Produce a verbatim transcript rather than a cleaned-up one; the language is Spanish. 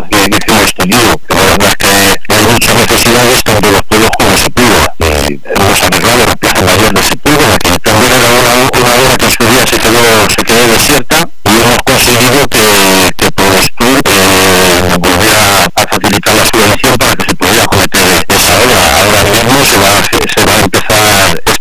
que, que hemos tenido, pero la verdad es que hay muchas necesidades tanto los pueblos como de Sepúlveda. Eh, hemos arreglado la plaza mayor de Sepúlveda, que también era una, una obra que en su día se quedó, se quedó desierta, y hemos conseguido que